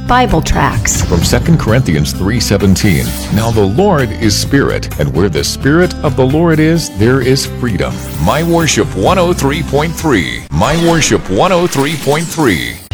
Bible tracts. From 2 Corinthians 3:17. Now the Lord is Spirit, and where the Spirit of the Lord is, there is freedom. My Worship 103.3. My Worship 103.3.